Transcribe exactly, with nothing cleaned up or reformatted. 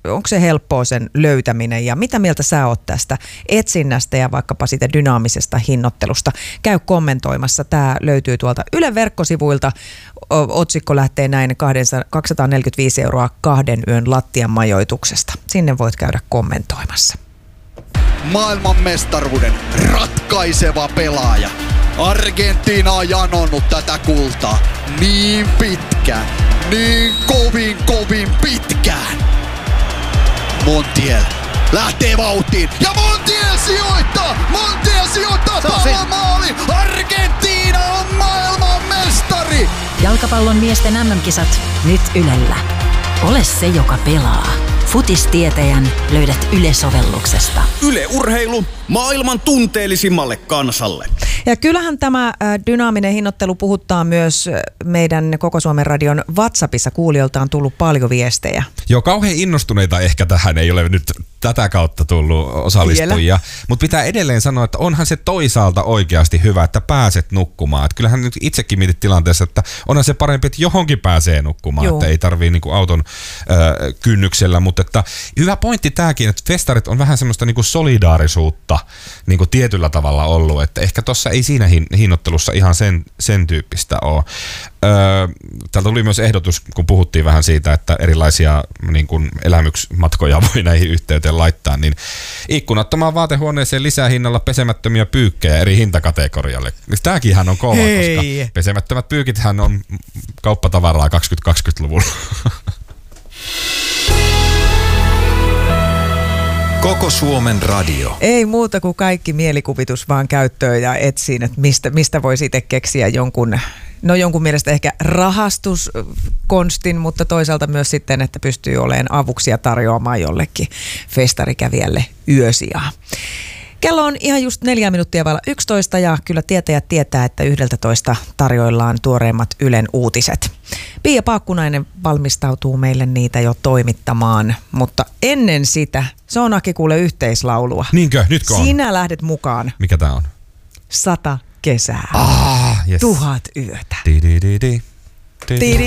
onko se helppoa sen löytäminen ja mitä mieltä sä oot tästä etsinnästä ja vaikkapa siitä dynaamisesta hinnoittelusta? Käy kommentoimassa. Tämä löytyy tuolta Ylen verkkosivuilta. Otsikko lähtee näin kaksisataaneljäkymmentäviisi euroa kahden yön lattian majoituksesta. Sinne voit käydä kommentoimassa. Maailmanmestaruuden ratkaiseva pelaaja. Argentiina on janonnut tätä kultaa niin pitkään, niin kovin kovin pitkään. Montiel lähtee vauhtiin ja Montiel sijoittaa! Montiel sijoittaa tuolla maali! Argentiina on maailmanmestari! Jalkapallon miesten äm äm-kisat nyt Ylellä. Ole se, joka pelaa. Futistietäjän löydät Yle-sovelluksesta. Yle Urheilu maailman tunteellisimmalle kansalle. Ja kyllähän tämä dynaaminen hinnoittelu puhuttaa myös meidän Koko Suomen radion WhatsAppissa. Kuulijoilta on tullut paljon viestejä. Joo, kauhean innostuneita ehkä tähän ei ole nyt tätä kautta tullut osallistujia. Mutta pitää edelleen sanoa, että onhan se toisaalta oikeasti hyvä, että pääset nukkumaan. Et kyllähän nyt itsekin mietit tilanteessa, että onhan se parempi, että johonkin pääsee nukkumaan. Joo. Että ei tarvii niinku auton äh, kynnyksellä. Mutta että hyvä pointti tämäkin, että festarit on vähän semmoista niinku solidaarisuutta niinku tietyllä tavalla ollut. Että ehkä tuossa ei siinä hin- hinnoittelussa ihan sen, sen tyyppistä ole. Öö, täältä tuli myös ehdotus, kun puhuttiin vähän siitä, että erilaisia niin kuin elämyksmatkoja voi näihin yhteyteen laittaa, niin ikkunattomaan vaatehuoneeseen lisää hinnalla pesemättömiä pyykkejä eri hintakategorialle. Tämäkinhän on kova, Hei. koska pesemättömät pyykithän on kauppatavaraa kaksikymmentä-kaksikymmentäluvulla. Koko Suomen radio. Ei muuta kuin kaikki mielikuvitus vaan käyttöön ja etsiin, että mistä, mistä voisi itse keksiä jonkun, no jonkun mielestä ehkä rahastuskonstin, mutta toisaalta myös sitten, että pystyy olemaan avuksi ja tarjoamaan jollekin festarikävijälle yösijaa. Kello on ihan just neljä minuuttia vailla yksitoista ja kyllä tietäjät tietää, että yhdeltätoista tarjoillaan tuoreimmat Ylen uutiset. Pia Paakkunainen valmistautuu meille niitä jo toimittamaan, mutta ennen sitä se on Aki kuule yhteislaulua. Niinkö? Nytkö on? Sinä lähdet mukaan. Mikä tää on? Sata kesää. Ah, yes. Tuhat yötä. Di, di, di, di. Di, di.